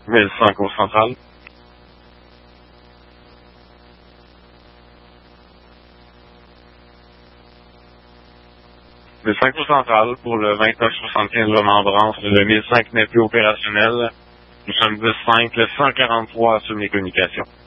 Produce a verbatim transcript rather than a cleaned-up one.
mille cinq au central. mille cinq au central pour le vingt-neuf soixante-quinze Remembrance. Le mille cinq n'est plus opérationnel. Nous sommes dix cinq, le cent quarante-trois assume les communications.